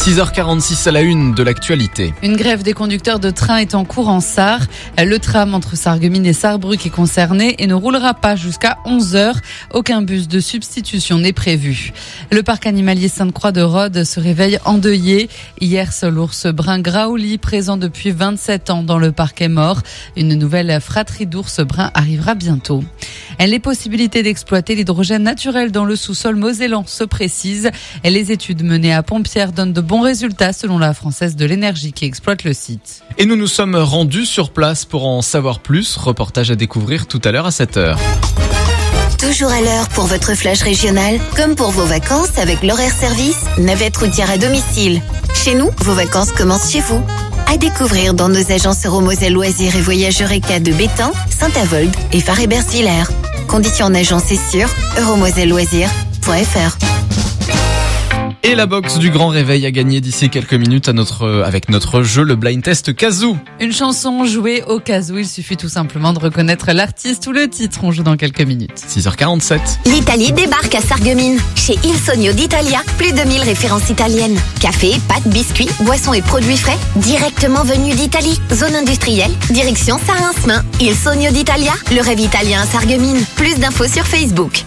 6h46 à la une de l'actualité. Une grève des conducteurs de train est en cours en Sarre. Le tram entre Sarreguemines et Sarrebruck est concerné et ne roulera pas jusqu'à 11h. Aucun bus de substitution n'est prévu. Le parc animalier Sainte-Croix de Rhodes se réveille endeuillé. Hier, seul ours brun Graouli, présent depuis 27 ans dans le parc, est mort. Une nouvelle fratrie d'ours bruns arrivera bientôt. Les possibilités d'exploiter l'hydrogène naturel dans le sous-sol mosellan se précisent. Les études menées à Pompierre donnent de bons résultats selon la Française de l'énergie qui exploite le site. Et nous nous sommes rendus sur place pour en savoir plus. Reportage à découvrir tout à l'heure à 7h. Toujours à l'heure pour votre flash régional, comme pour vos vacances avec l'horaire service, navette routière à domicile. Chez nous, vos vacances commencent chez vous. À découvrir dans nos agences Euromoselle Loisirs et Voyages Eureka de Bétain, Saint-Avold et Faré-Bersvillers. Conditions en agence et sur euromoselleloisirs.fr. Et la box du Grand Réveil a gagné d'ici quelques minutes avec notre jeu, le blind test Kazoo. Une chanson jouée au Kazoo, il suffit tout simplement de reconnaître l'artiste ou le titre. On joue dans quelques minutes. 6h47. L'Italie débarque à Sarreguemines. Chez Il Sogno d'Italia, plus de 1000 références italiennes. Café, pâtes, biscuits, boissons et produits frais, directement venus d'Italie. Zone industrielle, direction Saint-Rincemin. Il Sogno d'Italia, le rêve italien à Sarreguemines. Plus d'infos sur Facebook.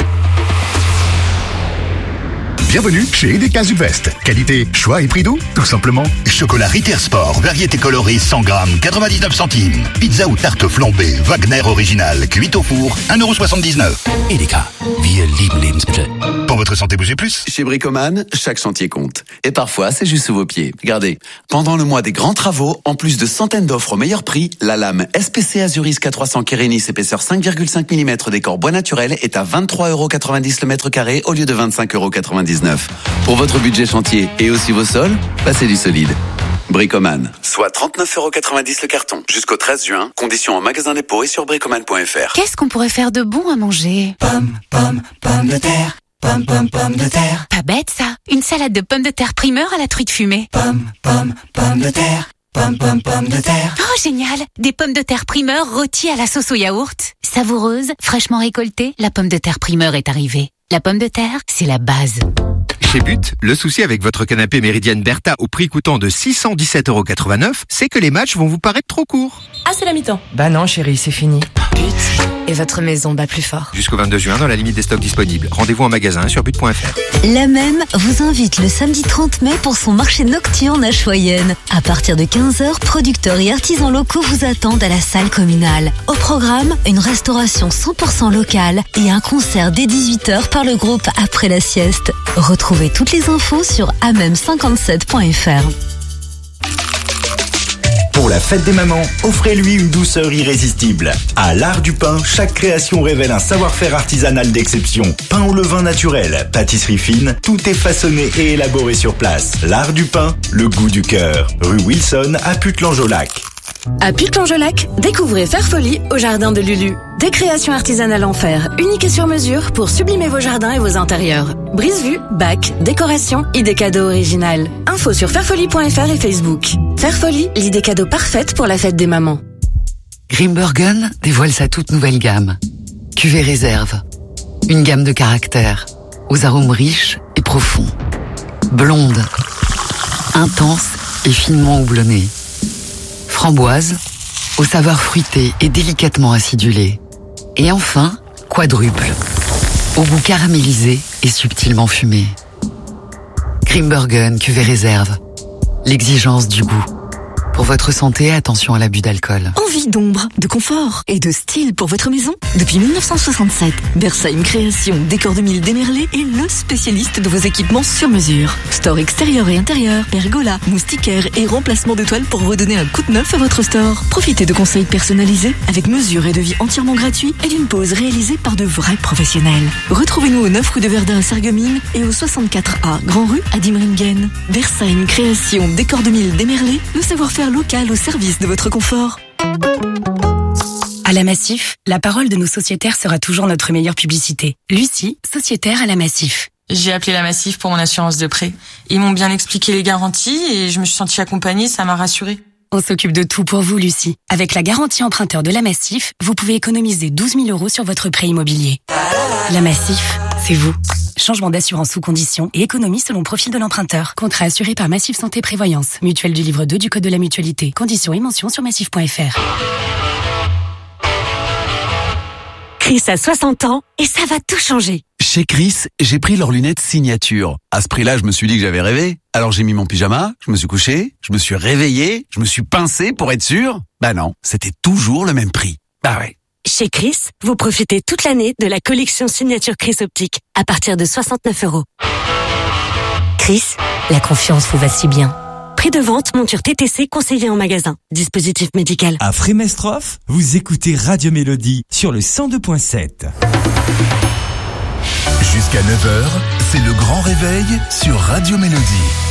Bienvenue chez Edeka Sud-Ouest. Qualité, choix et prix doux, tout simplement. Chocolat Ritter Sport, variété colorée 100 grammes, 99 centimes. Pizza ou tarte flambée, Wagner original, cuite au four, 1,79 €. Edeka, wir lieben Lebensmittel. Pour votre santé, bougez plus. Chez Bricoman, chaque chantier compte. Et parfois, c'est juste sous vos pieds. Regardez, pendant le mois des grands travaux, en plus de centaines d'offres au meilleur prix, la lame SPC Azuris K300 Kérénis épaisseur 5,5 mm décor bois naturel est à 23,90 € le mètre carré au lieu de 25,99 €. Pour votre budget chantier et aussi vos sols, passez du solide. Bricoman, soit 39,90 € le carton. Jusqu'au 13 juin, conditions en magasin dépôt et sur bricoman.fr. Qu'est-ce qu'on pourrait faire de bon à manger? Pommes de terre. Pommes de terre. Pas bête ça. Une salade de pommes de terre primeur à la truite fumée. Pommes de terre. Pommes de terre. Oh génial. Des pommes de terre primeur rôties à la sauce au yaourt. Savoureuse, fraîchement récoltée, la pomme de terre primeur est arrivée. La pomme de terre, c'est la base. Chez But, le souci avec votre canapé Méridienne Bertha au prix coûtant de 617,89 €, c'est que les matchs vont vous paraître trop courts. Ah, c'est la mi-temps. Bah non chérie, c'est fini. But, et votre maison bat plus fort. Jusqu'au 22 juin, dans la limite des stocks disponibles. Rendez-vous en magasin sur but.fr. La Même vous invite le samedi 30 mai pour son marché nocturne à Choyenne. À partir de 15h, producteurs et artisans locaux vous attendent à la salle communale. Au programme, une restauration 100% locale et un concert dès 18h par le groupe Après la sieste. Retrouvez toutes les infos sur amem57.fr. Pour la fête des mamans, offrez-lui une douceur irrésistible. À l'Art du Pain, chaque création révèle un savoir-faire artisanal d'exception. Pain au levain naturel, pâtisserie fine, tout est façonné et élaboré sur place. L'Art du Pain, le goût du cœur. Rue Wilson à Putelange-au-Lac. À Putelange-au-Lac, découvrez Faire Folie au jardin de Lulu. Des créations artisanales en fer, uniques et sur mesure pour sublimer vos jardins et vos intérieurs. Brise-vue, bac, décoration, idée cadeau originale. Info sur fairfolie.fr et Facebook. Faire Folie, l'idée cadeau parfaite pour la fête des mamans. Grimbergen dévoile sa toute nouvelle gamme. Cuvée réserve. Une gamme de caractères, aux arômes riches et profonds. Blonde, intense et finement houblonnée. Framboise, aux saveurs fruitées et délicatement acidulées. Et enfin, quadruple, au goût caramélisé et subtilement fumé. Grimbergen, cuvée réserve. L'exigence du goût. Pour votre santé, attention à l'abus d'alcool. Envie d'ombre, de confort et de style pour votre maison? Depuis 1967, Bersheim Création Décor 2000 Démerlé est le spécialiste de vos équipements sur mesure. Store extérieur et intérieur, pergola, moustiquaire et remplacement de toiles pour redonner un coup de neuf à votre store. Profitez de conseils personnalisés avec mesure et devis entièrement gratuits et d'une pose réalisée par de vrais professionnels. Retrouvez-nous au 9 rue de Verdun à Sarreguemines et au 64A Grand Rue à Dimringen. Bersheim Création Décor 2000 Démerlé, le savoir-faire local au service de votre confort. À la Massif, la parole de nos sociétaires sera toujours notre meilleure publicité. Lucie, sociétaire à la Massif. J'ai appelé la Massif pour mon assurance de prêt. Ils m'ont bien expliqué les garanties et je me suis sentie accompagnée, ça m'a rassurée. On s'occupe de tout pour vous, Lucie. Avec la garantie emprunteur de la Massif, vous pouvez économiser 12 000 € sur votre prêt immobilier. La Massif, c'est vous. Changement d'assurance sous conditions et économie selon profil de l'emprunteur. Contrat assuré par Massif Santé Prévoyance. Mutuelle du livre 2 du Code de la Mutualité. Conditions et mentions sur massif.fr. Chris a 60 ans et ça va tout changer. Chez Chris, j'ai pris leurs lunettes signature. À ce prix-là, je me suis dit que j'avais rêvé. Alors j'ai mis mon pyjama, je me suis couché, je me suis réveillé, je me suis pincé pour être sûr. Bah non, c'était toujours le même prix. Bah ouais. Chez Chris, vous profitez toute l'année de la collection signature Chris Optique à partir de 69 €. Chris, la confiance vous va si bien. Prix de vente, monture TTC conseillée en magasin. Dispositif médical. À Frémestroff, vous écoutez Radio Mélodie sur le 102.7. Jusqu'à 9h, c'est le grand réveil sur Radio Mélodie.